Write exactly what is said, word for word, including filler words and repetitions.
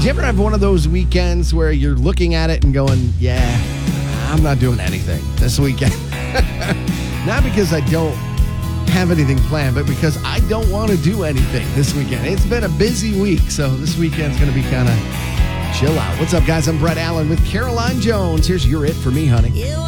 you ever have one of those weekends where you're looking at it and going, yeah, I'm not doing anything this weekend? Not because I don't have anything planned, but because I don't want to do anything this weekend. It's been a busy week, so this weekend's going to be kind of chill out. What's up, guys? I'm Brett Allen with Caroline Jones. Here's Your It for Me, honey.